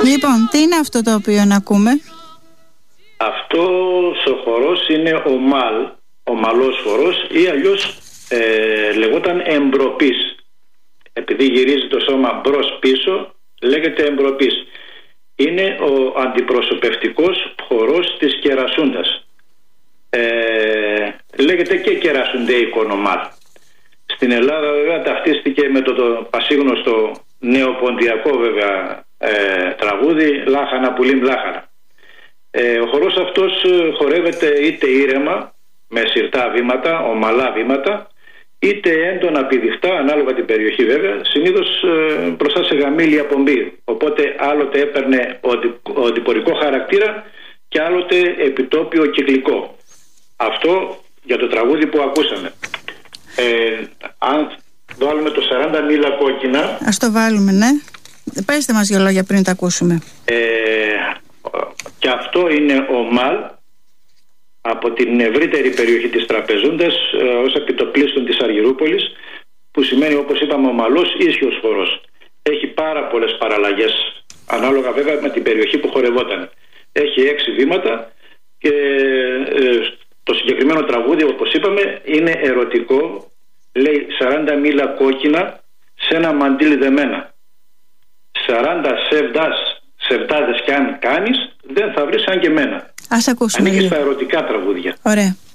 Λοιπόν, τι είναι αυτό το οποίο να ακούμε? Αυτός ο χορός είναι ο μαλός χορός, ή αλλιώς λεγόταν εμπροπής. Επειδή γυρίζει το σώμα μπρος πίσω, λέγεται εμπροπής. Είναι ο αντιπροσωπευτικός χορός της κερασούντας. Λέγεται και κερασουντέικο νομάλ. Στην Ελλάδα βέβαια ταυτίστηκε με το πασίγνωστο νεοποντιακό βέβαια τραγούδι «Λάχανα πουλίμ λάχανα». Ο χορός αυτός χορεύεται είτε ήρεμα με συρτά βήματα, ομαλά βήματα, είτε έντονα πηδιχτά, ανάλογα την περιοχή βέβαια, συνήθως μπροστά σε γαμήλια πομπή. Οπότε άλλοτε έπαιρνε οδηπορικό χαρακτήρα και άλλοτε επιτόπιο κυκλικό. Αυτό για το τραγούδι που ακούσαμε. Αν βάλουμε το 40 μίλα κόκκινα... Ας το βάλουμε, ναι. Πέστε μας δύο λόγια πριν το ακούσουμε. Και αυτό είναι ο μαλ από την ευρύτερη περιοχή της Τραπεζούντας ως επιτοπλίστων της Αργυρούπολης, που σημαίνει, όπως είπαμε, ο μαλός ίσιος χορός. Έχει πάρα πολλές παραλλαγές, ανάλογα βέβαια με την περιοχή που χορευόταν. Έχει 6 βήματα και το συγκεκριμένο τραγούδι, όπως είπαμε, είναι ερωτικό. Λέει 40 μίλα κόκκινα σε ένα μαντίλι δεμένα. 40 σεβδάδες κι αν κάνεις, δεν θα βρεις σαν και εμένα. Ας ακούσουμε. Ανήκει στα ερωτικά τραγούδια. Ωραία.